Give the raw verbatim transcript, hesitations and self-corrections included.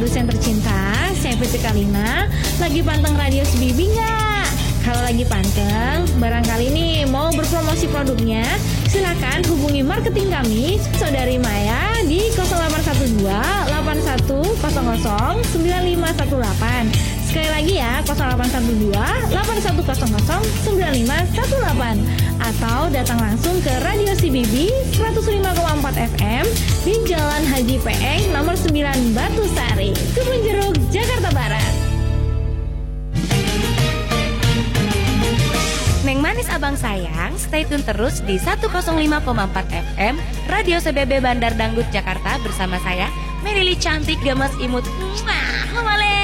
produsen tercinta, saya Fitri Kalina. Lagi panteng radio C B B nggak? Kalau lagi panteng, barangkali nih mau berpromosi produknya, silakan hubungi marketing kami, Saudari Maya di nol delapan satu dua delapan satu nol nol sembilan lima satu delapan. Sekali lagi ya, nol delapan satu dua delapan satu nol nol sembilan lima satu delapan. Atau datang langsung ke Radio C B B seratus lima koma empat F M di Jalan Haji Peeng nomor sembilan Batu Sari, Kebun Jakarta Barat. Neng manis abang sayang, stay tune terus di seratus lima koma empat F M Radio C B B Bandar Dangdut Jakarta bersama saya, Merili cantik, gemas, imut. Mwah,